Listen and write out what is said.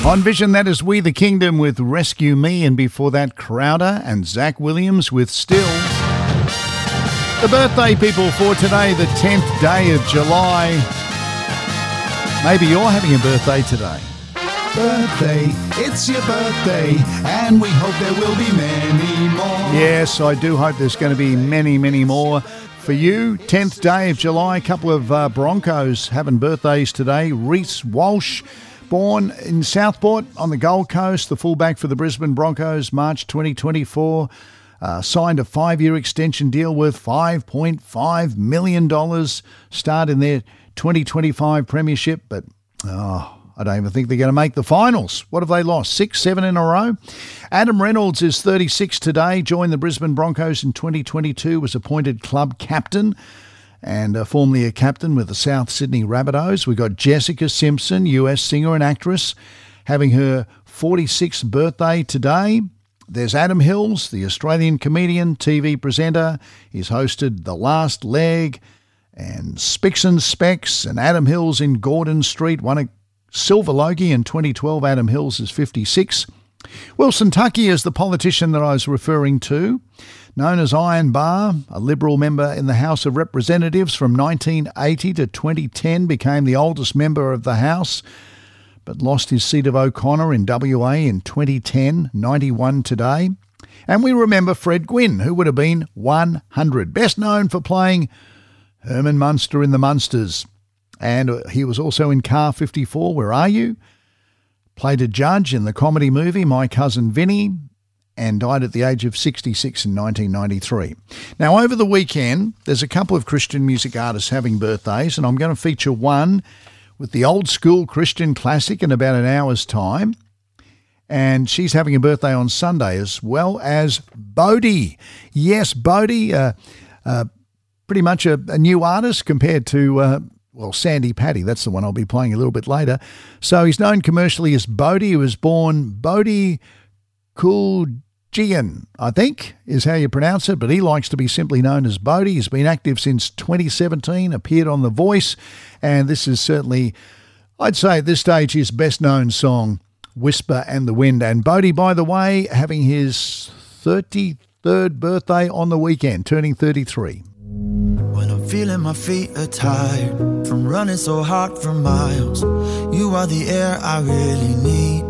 On Vision, that is We the Kingdom with Rescue Me, and before that, Crowder and Zach Williams with Still. The birthday people for today, the 10th day of July. Maybe you're having a birthday today. Birthday, it's your birthday, and we hope there will be many more. Yes, I do hope there's going to be many, many more for you. 10th day of July, a couple of Broncos having birthdays today. Reece Walsh, born in Southport on the Gold Coast, the fullback for the Brisbane Broncos, March 2024. Signed a 5-year extension deal worth $5.5 million. Start in their 2025 premiership, but I don't even think they're going to make the finals. What have they lost? 6, 7 in a row? Adam Reynolds is 36 today, joined the Brisbane Broncos in 2022, was appointed club captain and formerly a captain with the South Sydney Rabbitohs. We've got Jessica Simpson, US singer and actress, having her 46th birthday today. There's Adam Hills, the Australian comedian, TV presenter. He's hosted The Last Leg and Spicks and Specks, and Adam Hills in Gordon Street won a Silver Logie in 2012. Adam Hills is 56. Wilson Tuckey is the politician that I was referring to, known as Iron Bar, a Liberal member in the House of Representatives from 1980 to 2010, became the oldest member of the House, but lost his seat of O'Connor in WA in 2010, 91 today. And we remember Fred Gwynn, who would have been 100, best known for playing Herman Munster in The Munsters. And he was also in Car 54, Where Are You? Played a judge in the comedy movie My Cousin Vinny, and died at the age of 66 in 1993. Now, over the weekend, there's a couple of Christian music artists having birthdays, and I'm going to feature one with the Old School Christian Classic in about an hour's time. And she's having a birthday on Sunday, as well as Bodie. Yes, Bodie, pretty much a new artist compared to Sandy Paddy. That's the one I'll be playing a little bit later. So he's known commercially as Bodie. He was born Bodie Kuljian, I think is how you pronounce it, but he likes to be simply known as Bodie. He's been active since 2017, appeared on The Voice, and this is certainly, I'd say at this stage, his best-known song, Whisper and the Wind. And Bodie, by the way, having his 33rd birthday on the weekend, turning 33. When I'm feeling my feet are tired from running so hard for miles, you are the air I really need.